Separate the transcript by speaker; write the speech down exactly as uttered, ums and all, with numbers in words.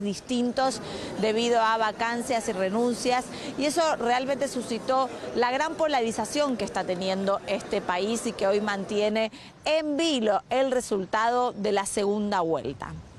Speaker 1: distintos debido a vacancias y renuncias, y eso realmente suscitó la gran polarización que está teniendo este país y que hoy mantiene en vilo el resultado de la segunda vuelta.